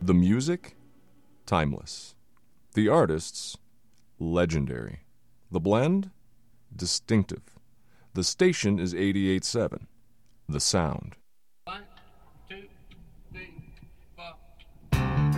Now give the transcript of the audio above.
The music, timeless. The artists, legendary. The blend, distinctive. The station is 88.7. The sound,